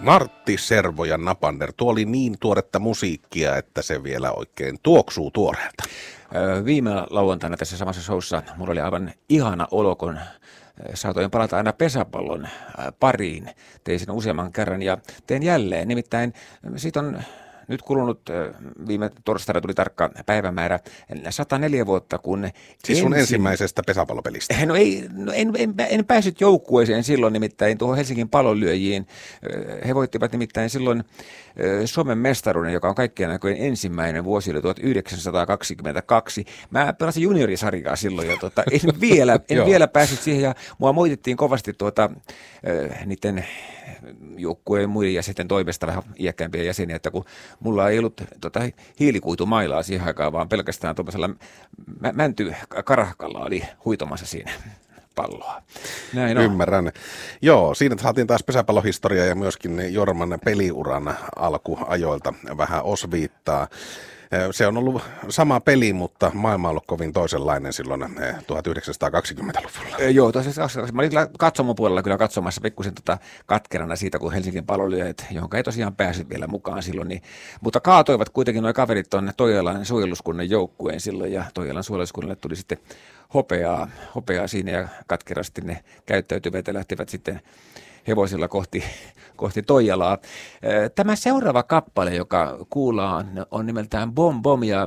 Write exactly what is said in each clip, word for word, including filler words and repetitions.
Martti Servo ja Napander. Tuo oli niin tuoretta musiikkia, että se vielä oikein tuoksuu tuoreelta. Viime lauantaina tässä samassa showssa mulla oli aivan ihana olo, kun saatoin palata aina pesäpallon pariin. Tein sen useamman kerran ja teen jälleen. Nimittäin siitä on nyt kulunut, viime torstaina tuli tarkka päivämäärä, sata neljä vuotta, kun... Siis sun ensin... ensimmäisestä pesäpallopelistä? No ei, no en, en, en päässyt joukkueeseen silloin nimittäin tuohon Helsingin Pallonlyöjiin. He voittivat nimittäin silloin Suomen mestaruuden, joka on kaikkien aikojen ensimmäinen vuosi, oli tuhatyhdeksänsataakaksikymmentäkaksi. Mä pelasin juniorisarjaa silloin ja tota, en, vielä, en vielä päässyt siihen ja mua moitittiin kovasti tuota, niiden joukkueen muiden jäsenten toimesta vähän iäkkäämpiä jäseniä, että kun mulla ei ollut tota, hiilikuitumailaa siihen aikaan, vaan pelkästään tuollaisella mä, mäntykarahkalla oli huitomassa siinä palloa. Näin on. Ymmärrän. Joo, siinä saatiin taas pesäpallohistoria ja myöskin Jorman peliuran alkuajoilta vähän osviittaa. Se on ollut sama peli, mutta maailma on ollut kovin toisenlainen silloin tuhatyhdeksänsataakaksikymmentäluvulla. Joo, tosiaan mä olin katsomopuolella kyllä katsomassa pikkusen tota katkerana siitä, kun Helsingin Pallonlyöjät, johon ei tosiaan päässyt vielä mukaan silloin, niin, mutta kaatoivat kuitenkin nuo kaverit tuonne Toijalan suojeluskunnan joukkueen silloin, ja Toijalan suojeluskunnalle tuli sitten hopeaa, hopeaa siinä, ja katkerasti ne käyttäytyvät ja lähtivät sitten hevosilla kohti, kohti Toijalaa. Tämä seuraava kappale, joka kuullaan, on nimeltään Bom Bom, ja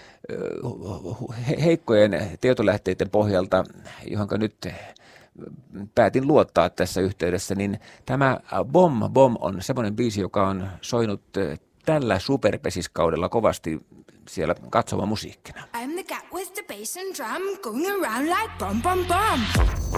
heikkojen tietolähteiden pohjalta, johon nyt päätin luottaa tässä yhteydessä, niin tämä Bom Bom on semmoinen biisi, joka on soinut tällä superpesiskaudella kovasti siellä katsoma musiikkina. I'm the cat with the bass and drum going around like bom bom bom.